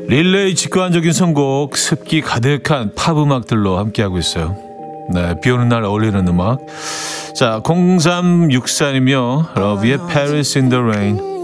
릴레이 직관적인 선곡, 습기 가득한 팝 음악들로 함께하고 있어요. 네, 비 오는 날 어울리는 음악. 자, 0364님이요. 러비의 Paris in the Rain.